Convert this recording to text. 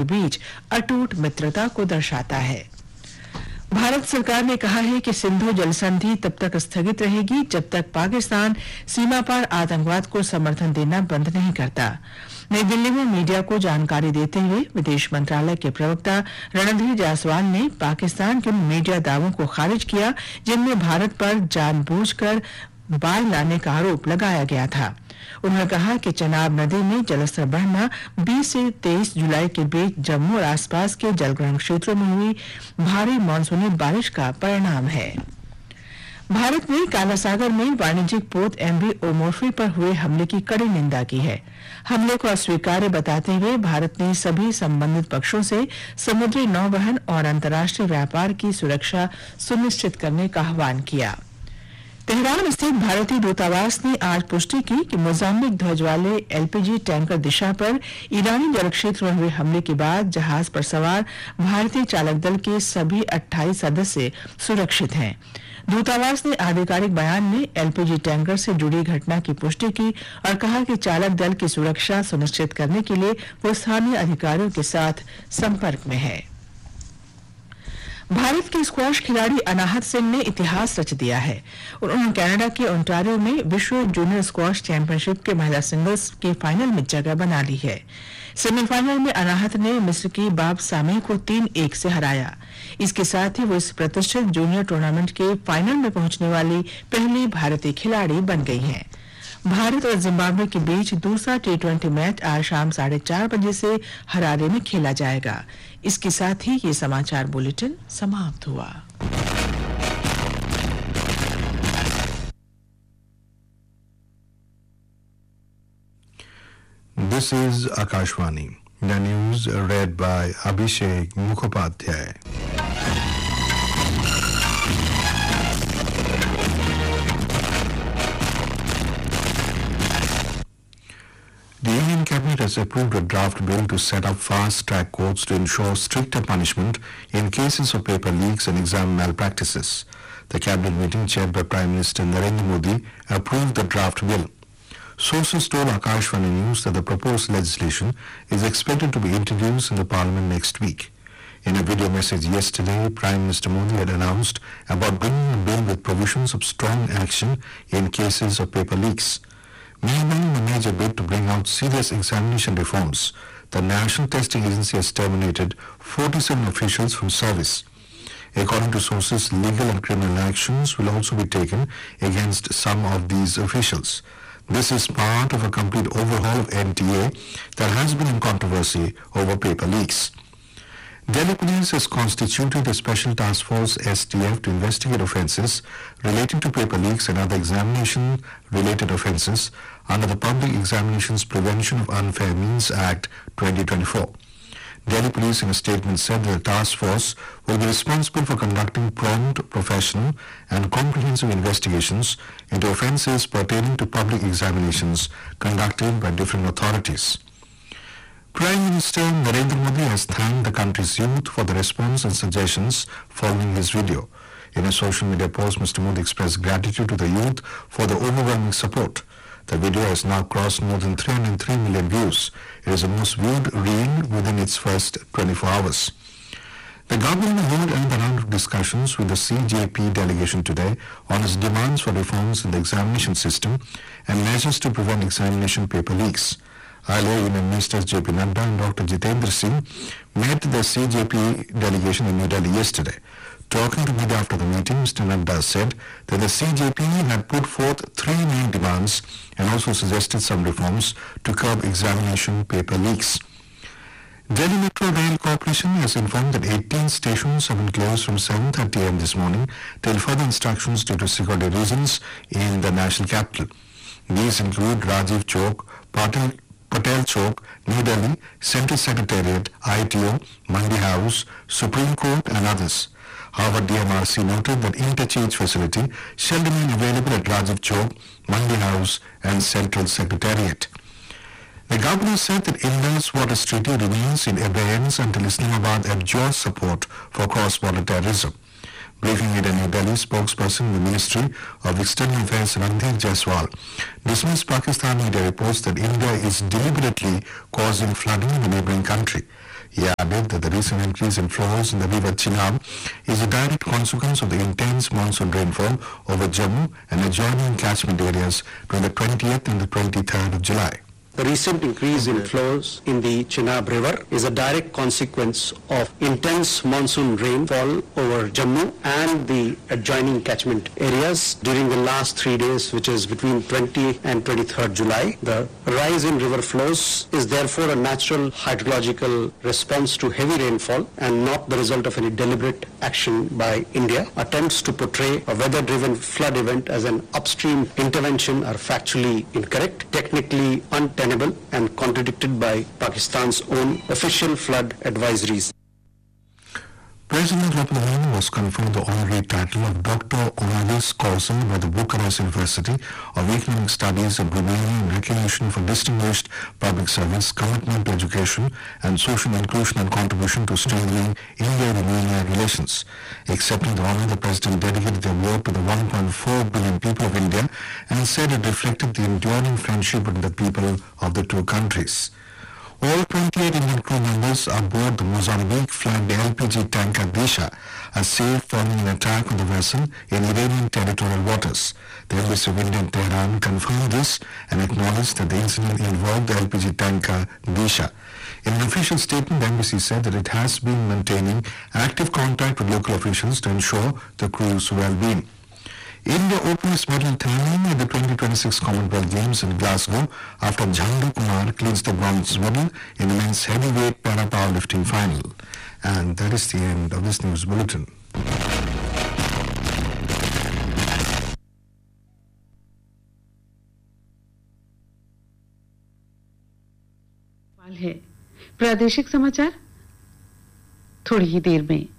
बीच अटूट मित्रता को दर्शाता है। भारत सरकार ने कहा है कि सिंधु जल संधि तब तक स्थगित रहेगी जब तक पाकिस्तान सीमा पार आतंकवाद को समर्थन देना बंद नहीं करता। नई दिल्ली में मीडिया को जानकारी देते हुए विदेश मंत्रालय के प्रवक्ता रणधीर जायसवाल ने पाकिस्तान के मीडिया दावों को खारिज किया जिनमें भारत पर जानबूझकर बाढ़ लाने का आरोप लगाया गया था। उन्होंने कहा कि चनाब नदी में जलस्तर बढ़ना 20 से 23 जुलाई के बीच जम्मू और आसपास के जलग्रहण क्षेत्रों में हुई भारी मानसूनी बारिश का परिणाम है। भारत ने काला सागर में वाणिज्यिक पोत एमवी ओमोर्फी पर हुए हमले की कड़ी निंदा की है। हमले को अस्वीकार्य बताते हुए भारत ने सभी संबंधित पक्षों से समुद्री नौवहन और अंतर्राष्ट्रीय व्यापार की सुरक्षा सुनिश्चित करने का आह्वान किया। तेहरान स्थित भारतीय दूतावास ने आज पुष्टि की कि मोजाम्बिक ध्वज वाले एलपीजी टैंकर दिशा पर ईरानी जलक्षेत्र में हुए हमले के बाद जहाज पर सवार भारतीय चालक दल के सभी 28 सदस्य सुरक्षित हैं। दूतावास ने आधिकारिक बयान में एलपीजी टैंकर से जुड़ी घटना की पुष्टि की और कहा कि चालक दल की सुरक्षा सुनिश्चित करने के लिए वो स्थानीय अधिकारियों के साथ संपर्क में है। भारत के स्क्वॉश खिलाड़ी अनाहत सिंह ने इतिहास रच दिया है। उन्होंने कनाडा के ओंटारियो में विश्व जूनियर स्क्वॉश चैंपियनशिप के महिला सिंगल्स के फाइनल में जगह बना ली है। सेमीफाइनल में अनाहत ने मिस्र की बाब सामी को 3-1 से हराया। इसके साथ ही वो इस प्रतिष्ठित जूनियर टूर्नामेंट के फाइनल में पहुंचने वाली पहली भारतीय खिलाड़ी बन गई हैं। भारत और जिम्बाब्वे के बीच दूसरा टी20 मैच आज शाम 4:30 बजे से हरारे में खेला जाएगा। इसके साथ ही ये समाचार बुलेटिन समाप्त हुआ। This is Akashvani. The news read by Abhishek Mukhopadhyay. The Union Cabinet has approved a draft bill to set up fast-track courts to ensure stricter punishment in cases of paper leaks and exam malpractices. The Cabinet meeting chaired by Prime Minister Narendra Modi approved the draft bill. Sources told Akashvani News that the proposed legislation is expected to be introduced in the Parliament next week. In a video message yesterday, Prime Minister Modi had announced about bringing a bill with provisions of strong action in cases of paper leaks. Meanwhile, in a major bid to bring out serious examination reforms, the National Testing Agency has terminated 47 officials from service. According to sources, legal and criminal actions will also be taken against some of these officials. This is part of a complete overhaul of NTA that has been in controversy over paper leaks. Delhi Police has constituted a special task force STF to investigate offences relating to paper leaks and other examination-related offences under the Public Examinations Prevention of Unfair Means Act 2024. Delhi Police in a statement said that the task force will be responsible for conducting prompt, professional and comprehensive investigations into offences pertaining to public examinations conducted by different authorities. Prime Minister Narendra Modi has thanked the country's youth for the response and suggestions following his video. In a social media post, Mr. Modi expressed gratitude to the youth for the overwhelming support. The video has now crossed more than 303 million views. It is the most viewed reel within its first 24 hours. The government will hold another round of discussions with the CJP delegation today on its demands for reforms in the examination system and measures to prevent examination paper leaks. Earlier, Union Ministers J.P. Nadda and Dr. Jitendra Singh met the CJP delegation in New Delhi yesterday. Talking to media after the meeting, Mr. Nadda said that the CJP had put forth 3 main demands and also suggested some reforms to curb examination paper leaks. Delhi Metro Rail Corporation has informed that 18 stations have been closed from 7:30 a.m. this morning till further instructions due to security reasons in the national capital. These include Rajiv Chowk, Patel Chowk, New Delhi, Central Secretariat, ITO, Mandi House, Supreme Court and others. However, DMRC noted that interchange facility shall remain available at Rajiv Chowk, Mandi House and Central Secretariat. The governor said that Indus Waters Treaty remains in abeyance until Islamabad abjures support for cross-border terrorism. Briefing at New Delhi, spokesperson in the Ministry of External Affairs Ranveer Jaiswal dismissed Pakistan media reports that India is deliberately causing flooding in the neighbouring country. He added that the recent increase in flows in the river Chenab is a direct consequence of the intense monsoon rainfall over Jammu and adjoining catchment areas from the 20th and the 23rd of July. The recent increase in flows in the Chenab River is a direct consequence of intense monsoon rainfall over Jammu and the adjoining catchment areas during the last 3 days, which is between 20 and 23rd July. The rise in river flows is therefore a natural hydrological response to heavy rainfall and not the result of any deliberate action by India. Attempts to portray a weather-driven flood event as an upstream intervention are factually incorrect, technically untenable, and contradicted by Pakistan's own official flood advisories. President Draupadi Murmu was conferred the honorary title of Doctor Honoris Causa by the Bucharest University of Economic Studies of Romania in recognition for distinguished public service, commitment to education, and social inclusion and contribution to strengthening India-Romania relations. Accepting the honor, the President dedicated the award to the 1.4 billion people of India and said it reflected the enduring friendship between the people of the two countries. All 28 Indian crew members aboard the Mozambique-flagged LPG tanker Disha are safe following an attack on the vessel in Iranian territorial waters. The Embassy of India in Tehran confirmed this and acknowledged that the incident involved the LPG tanker Disha. In an official statement, the embassy said that it has been maintaining active contact with local officials to ensure the crew's well-being. India opened its medal tally at the 2026 Commonwealth Games in Glasgow after Jhandu Kumar clinched the bronze medal in the men's heavyweight para-powerlifting final. And that is the end of this news bulletin. प्रादेशिक समाचार थोड़ी ही देर में।